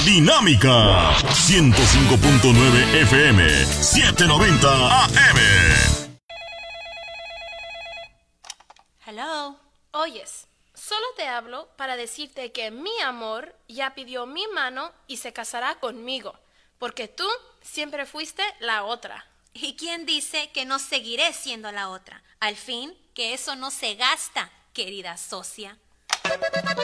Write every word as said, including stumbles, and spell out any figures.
La Dinámica. ciento cinco punto nueve F M. setecientos noventa A M. Hello. Oyes, solo te hablo para decirte que mi amor ya pidió mi mano y se casará conmigo, porque tú siempre fuiste la otra. ¿Y quién dice que no seguiré siendo la otra? Al fin, que eso no se gasta, querida socia.